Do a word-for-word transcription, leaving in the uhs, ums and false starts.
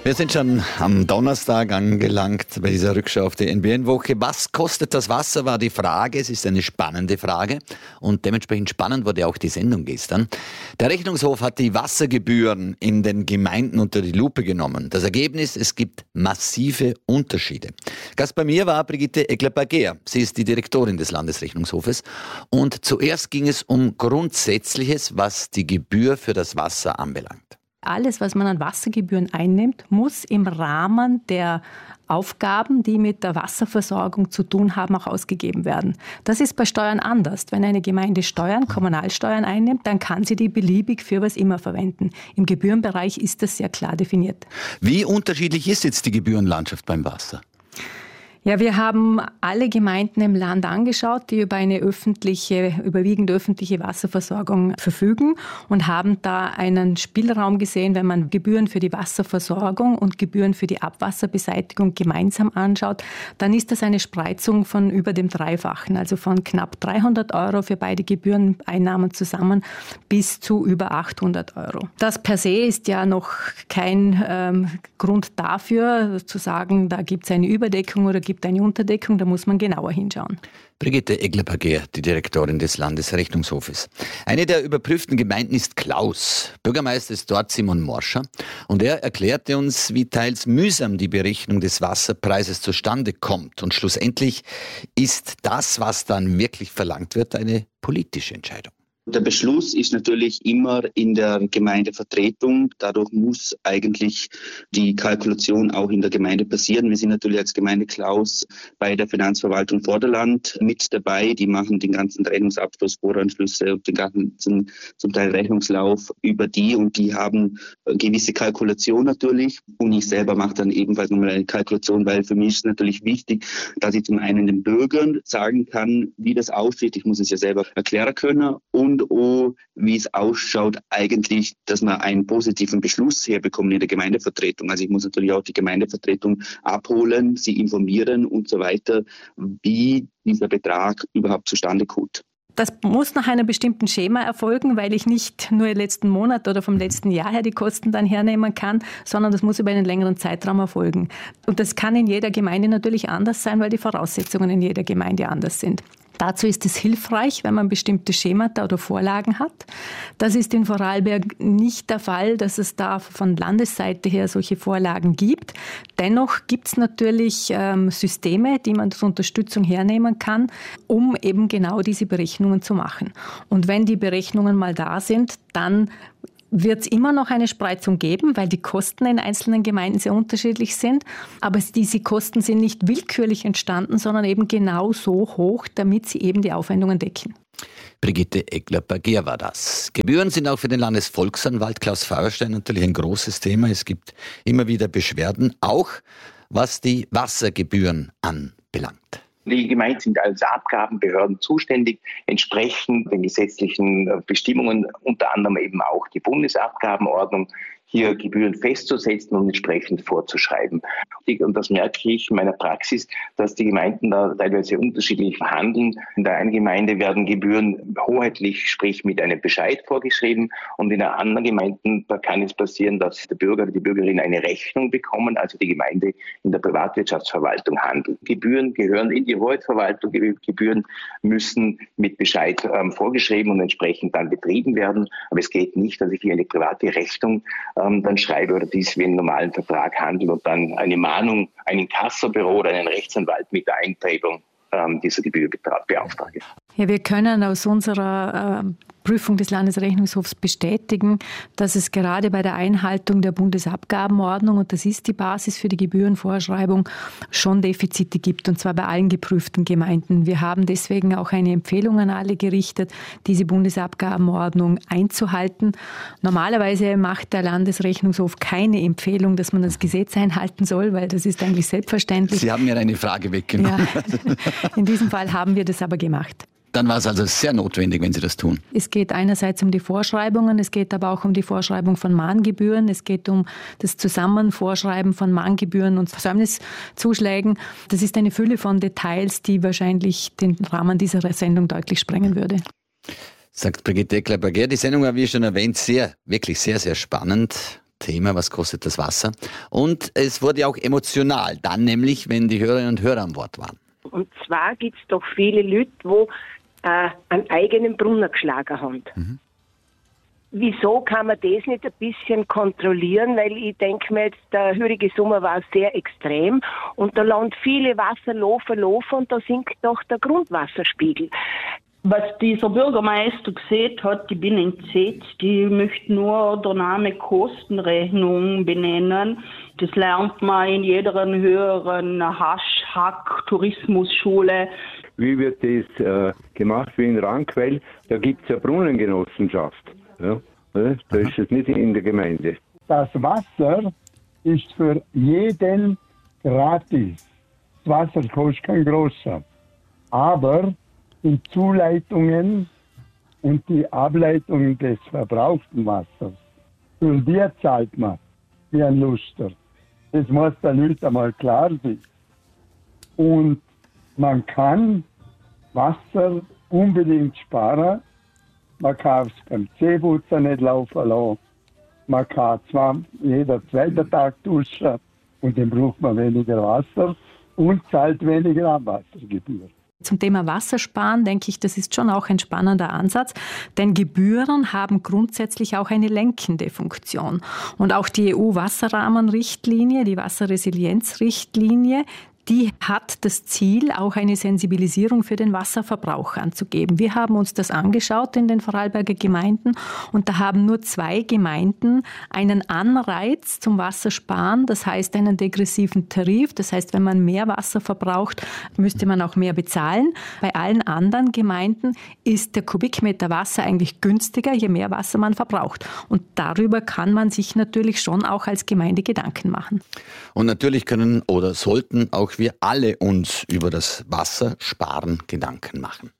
Wir sind schon am Donnerstag angelangt bei dieser Rückschau auf die N B N-Woche. Was kostet das Wasser, war die Frage. Es ist eine spannende Frage und dementsprechend spannend wurde auch die Sendung gestern. Der Rechnungshof hat die Wassergebühren in den Gemeinden unter die Lupe genommen. Das Ergebnis, es gibt massive Unterschiede. Gast bei mir war Brigitte Egler-Bagger. Sie ist die Direktorin des Landesrechnungshofes. Und zuerst ging es um Grundsätzliches, was die Gebühr für das Wasser anbelangt. Alles, was man an Wassergebühren einnimmt, muss im Rahmen der Aufgaben, die mit der Wasserversorgung zu tun haben, auch ausgegeben werden. Das ist bei Steuern anders. Wenn eine Gemeinde Steuern, Kommunalsteuern einnimmt, dann kann sie die beliebig für was immer verwenden. Im Gebührenbereich ist das sehr klar definiert. Wie unterschiedlich ist jetzt die Gebührenlandschaft beim Wasser? Ja, wir haben alle Gemeinden im Land angeschaut, die über eine öffentliche, überwiegend öffentliche Wasserversorgung verfügen und haben da einen Spielraum gesehen, wenn man Gebühren für die Wasserversorgung und Gebühren für die Abwasserbeseitigung gemeinsam anschaut, dann ist das eine Spreizung von über dem Dreifachen, also von knapp dreihundert Euro für beide Gebühreneinnahmen zusammen bis zu über achthundert Euro. Das per se ist ja noch kein ähm, Grund dafür, zu sagen, da gibt es eine Überdeckung oder gibt eine Unterdeckung, da muss man genauer hinschauen. Brigitte Egler-Bagger, die Direktorin des Landesrechnungshofes. Eine der überprüften Gemeinden ist Klaus. Bürgermeister ist dort Simon Morscher. Und er erklärte uns, wie teils mühsam die Berechnung des Wasserpreises zustande kommt. Und schlussendlich ist das, was dann wirklich verlangt wird, eine politische Entscheidung. Der Beschluss ist natürlich immer in der Gemeindevertretung. Dadurch muss eigentlich die Kalkulation auch in der Gemeinde passieren. Wir sind natürlich als Gemeinde Klaus bei der Finanzverwaltung Vorderland mit dabei. Die machen den ganzen Rechnungsabschluss, Voranschlüsse und den ganzen zum Teil Rechnungslauf über die. Und die haben eine gewisse Kalkulation natürlich. Und ich selber mache dann ebenfalls nochmal eine Kalkulation, weil für mich ist es natürlich wichtig, dass ich zum einen den Bürgern sagen kann, wie das aussieht. Ich muss es ja selber erklären können. Und auch, wie es ausschaut, eigentlich, dass wir einen positiven Beschluss herbekommen in der Gemeindevertretung. Also ich muss natürlich auch die Gemeindevertretung abholen, sie informieren und so weiter, wie dieser Betrag überhaupt zustande kommt. Das muss nach einem bestimmten Schema erfolgen, weil ich nicht nur den letzten Monat oder vom letzten Jahr her die Kosten dann hernehmen kann, sondern das muss über einen längeren Zeitraum erfolgen. Und das kann in jeder Gemeinde natürlich anders sein, weil die Voraussetzungen in jeder Gemeinde anders sind. Dazu ist es hilfreich, wenn man bestimmte Schemata oder Vorlagen hat. Das ist in Vorarlberg nicht der Fall, dass es da von Landesseite her solche Vorlagen gibt. Dennoch gibt es natürlich ähm, Systeme, die man zur Unterstützung hernehmen kann, um eben genau diese Berechnungen zu machen. Und wenn die Berechnungen mal da sind, dann wird es immer noch eine Spreizung geben, weil die Kosten in einzelnen Gemeinden sehr unterschiedlich sind. Aber diese Kosten sind nicht willkürlich entstanden, sondern eben genau so hoch, damit sie eben die Aufwendungen decken. Brigitte Egler-Bagger war das. Gebühren sind auch für den Landesvolksanwalt Klaus Feuerstein natürlich ein großes Thema. Es gibt immer wieder Beschwerden, auch was die Wassergebühren anbelangt. Die Gemeinden sind als Abgabenbehörden zuständig, entsprechend den gesetzlichen Bestimmungen, unter anderem eben auch die Bundesabgabenordnung, hier Gebühren festzusetzen und entsprechend vorzuschreiben. Und das merke ich in meiner Praxis, dass die Gemeinden da teilweise unterschiedlich verhandeln. In der einen Gemeinde werden Gebühren hoheitlich, sprich mit einem Bescheid vorgeschrieben, und in der anderen Gemeinde da kann es passieren, dass der Bürger oder die Bürgerin eine Rechnung bekommen, also die Gemeinde in der Privatwirtschaftsverwaltung handelt. Gebühren gehören in die Hoheitsverwaltung, Gebühren müssen mit Bescheid ähm, vorgeschrieben und entsprechend dann betrieben werden. Aber es geht nicht, dass ich hier eine private Rechnung dann schreibe oder dies wie einen normalen Vertrag handelt und dann eine Mahnung, ein Inkassobüro oder einen Rechtsanwalt mit der Eintreibung ähm, dieser Gebühr beauftrage. Ja, wir können aus unserer äh, Prüfung des Landesrechnungshofs bestätigen, dass es gerade bei der Einhaltung der Bundesabgabenordnung, und das ist die Basis für die Gebührenvorschreibung, schon Defizite gibt, und zwar bei allen geprüften Gemeinden. Wir haben deswegen auch eine Empfehlung an alle gerichtet, diese Bundesabgabenordnung einzuhalten. Normalerweise macht der Landesrechnungshof keine Empfehlung, dass man das Gesetz einhalten soll, weil das ist eigentlich selbstverständlich. Sie haben mir eine Frage weggenommen. Ja, in diesem Fall haben wir das aber gemacht. Dann war es also sehr notwendig, wenn Sie das tun. Es geht einerseits um die Vorschreibungen, es geht aber auch um die Vorschreibung von Mahngebühren, es geht um das Zusammenvorschreiben von Mahngebühren und Versäumniszuschlägen. Das ist eine Fülle von Details, die wahrscheinlich den Rahmen dieser Sendung deutlich sprengen würde. Sagt Brigitte Egler-Bagger. Die Sendung war, wie schon erwähnt, sehr, wirklich sehr, sehr spannend. Thema, was kostet das Wasser? Und es wurde auch emotional, dann nämlich, wenn die Hörerinnen und Hörer am Wort waren. Und zwar gibt es doch viele Leute, die äh, einen eigenen Brunnen geschlagen haben. Mhm. Wieso kann man das nicht ein bisschen kontrollieren? Weil ich denke mir jetzt, der heutige Sommer war sehr extrem und da lassen viele Wasser laufen, laufen und da sinkt doch der Grundwasserspiegel. Was dieser Bürgermeister gesehen hat, ich bin entsetzt, die möchte nur der Name Kostenrechnung benennen. Das lernt man in jeder höheren Hasch-Hack-Tourismusschule. Wie wird das äh, gemacht wie in Rankwell? Da gibt es eine Brunnengenossenschaft. Ja, da ist es nicht in der Gemeinde. Das Wasser ist für jeden gratis. Das Wasser kostet kein großer. Aber die Zuleitungen und die Ableitung des verbrauchten Wassers, für die zahlt man wie ein Luster. Das muss den Leuten einmal klar sein. Und man kann Wasser unbedingt sparen. Man kann es beim Zähneputzen nicht laufen lassen. Man kann zwar jeden zweiten Tag duschen und dann braucht man weniger Wasser und zahlt weniger Abwassergebühr. Zum Thema Wassersparen denke ich, das ist schon auch ein spannender Ansatz, denn Gebühren haben grundsätzlich auch eine lenkende Funktion. Und auch die E U-Wasserrahmenrichtlinie, die Wasserresilienzrichtlinie, die hat das Ziel, auch eine Sensibilisierung für den Wasserverbrauch anzugeben. Wir haben uns das angeschaut in den Vorarlberger Gemeinden und da haben nur zwei Gemeinden einen Anreiz zum Wassersparen, das heißt einen degressiven Tarif. Das heißt, wenn man mehr Wasser verbraucht, müsste man auch mehr bezahlen. Bei allen anderen Gemeinden ist der Kubikmeter Wasser eigentlich günstiger, je mehr Wasser man verbraucht. Und darüber kann man sich natürlich schon auch als Gemeinde Gedanken machen. Und natürlich können oder sollten auch wir alle uns über das Wassersparen Gedanken machen.